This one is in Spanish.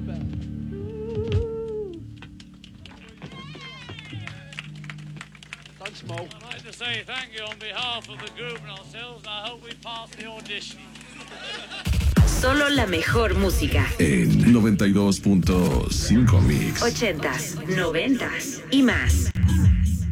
I'd like to say thank you on behalf of the group and ourselves, and I hope we pass the audition. Solo la mejor música. En 92.5 Mix. 80s, 90s y más.